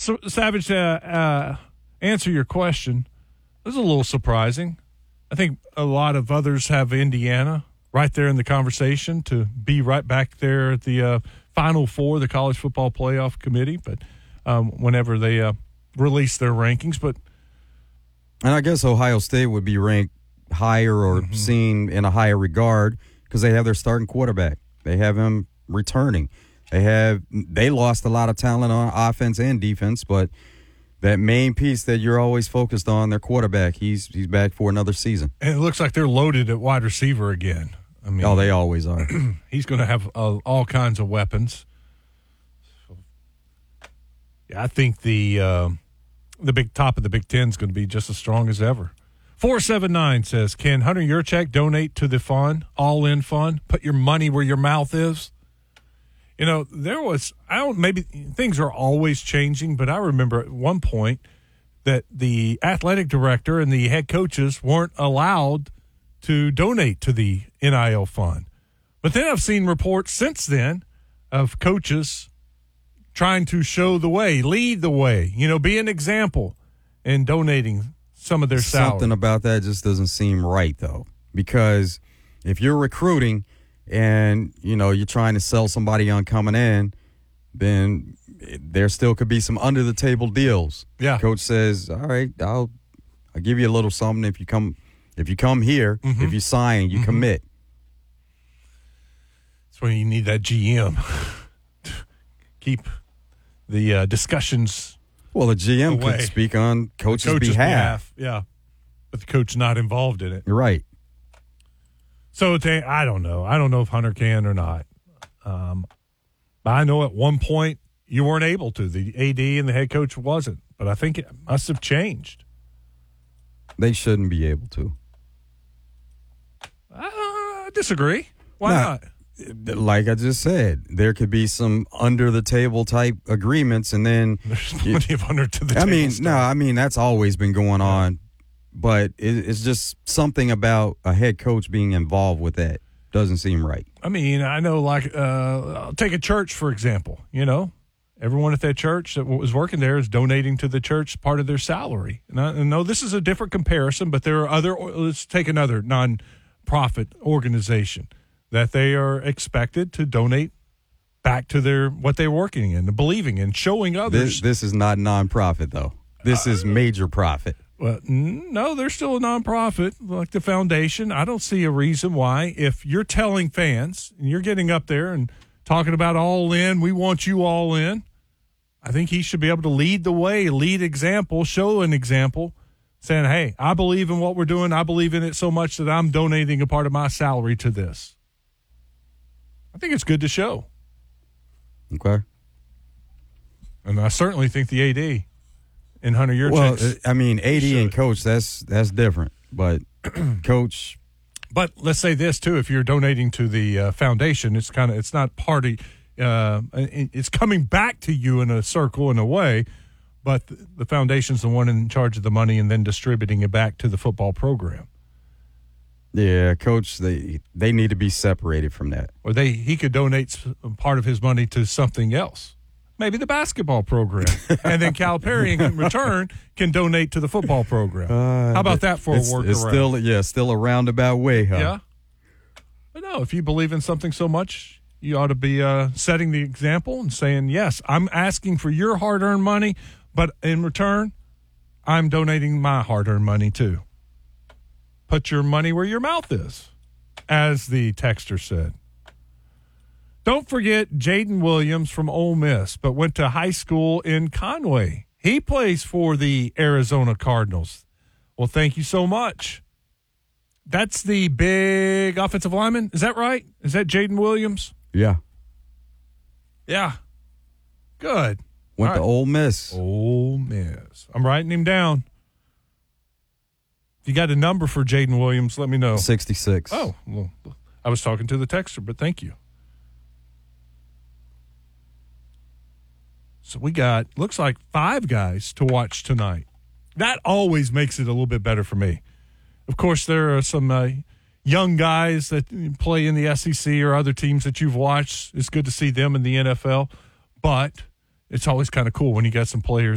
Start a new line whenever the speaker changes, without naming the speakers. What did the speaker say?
Savage, to answer your question, this is a little surprising. I think a lot of others have Indiana right there in the conversation to be right back there at the Final Four, the College Football Playoff Committee, but whenever they release their rankings.
And I guess Ohio State would be ranked higher or seen in a higher regard because they have their starting quarterback. They have him returning. They lost a lot of talent on offense and defense, but that main piece that you're always focused on, their quarterback, he's back for another season.
And it looks like they're loaded at wide receiver again. I mean,
they always are.
He's going to have all kinds of weapons. So, yeah, I think the big top of the Big Ten is going to be just as strong as ever. 479 says, can Hunter Yurchak donate to the fund, all-in fund? Put your money where your mouth is. You know, maybe things are always changing, but I remember at one point that the athletic director and the head coaches weren't allowed to donate to the NIL fund. But then I've seen reports since then of coaches trying to show the way, lead the way, be an example and donating some of their salary.
Something about that just doesn't seem right, though, because if you're recruiting and, you're trying to sell somebody on coming in, then there still could be some under-the-table deals.
Yeah.
Coach says, all right, I'll give you a little something if you come here, if you sign, you commit.
That's when you need that GM to keep the discussions.
Well, the GM
away.
could speak on coach's behalf.
Yeah, but the coach not involved in it.
You're right.
So I don't know. I don't know if Hunter can or not. But I know at one point you weren't able to. The AD and the head coach wasn't. But I think it must have changed.
They shouldn't be able to.
I disagree. Why not?
Like I just said, there could be some under-the-table type agreements, and then
there's plenty of under-the-table
I mean, that's always been going on. But it's just something about a head coach being involved with that doesn't seem right.
I mean, I know, I'll take a church, for example. Everyone at that church that was working there is donating to the church part of their salary. And I know this is a different comparison, but there are let's take another non-profit organization that they are expected to donate back to what they're working in, believing in, showing others.
This is not non-profit, though. This is major profit.
Well, no, they're still a nonprofit like the foundation. I don't see a reason why, if you're telling fans and you're getting up there and talking about all in, we want you all in. I think he should be able to lead the way, lead example, show an example, saying, hey, I believe in what we're doing. I believe in it so much that I'm donating a part of my salary to this. I think it's good to show.
Okay.
And I certainly think the AD and Hunter Yurchak.
Well, I mean, AD and coach, that's different. But coach.
But let's say this too: if you're donating to the foundation, it's not party. It's coming back to you in a circle in a way, but the foundation's the one in charge of the money and then distributing it back to the football program.
Yeah, coach, they need to be separated from that.
Or he could donate part of his money to something else. Maybe the basketball program. And then Calipari in return can donate to the football program. How about that for a workaround?
It's still a roundabout way, huh?
Yeah. But no, if you believe in something so much, you ought to be setting the example and saying, yes, I'm asking for your hard-earned money, but in return, I'm donating my hard-earned money too. Put your money where your mouth is, as the texter said. Don't forget Jaden Williams from Ole Miss, but went to high school in Conway. He plays for the Arizona Cardinals. Well, thank you so much. That's the big offensive lineman. Is that right? Is that Jaden Williams?
Yeah.
Yeah. Good.
Went to Ole Miss.
Ole Miss. I'm writing him down. If you got a number for Jaden Williams, let me know.
66.
Oh, well, I was talking to the texter, but thank you. So we got, looks like 5 guys to watch tonight. That always makes it a little bit better for me. Of course, there are some young guys that play in the SEC or other teams that you've watched. It's good to see them in the NFL, but it's always kind of cool when you got some players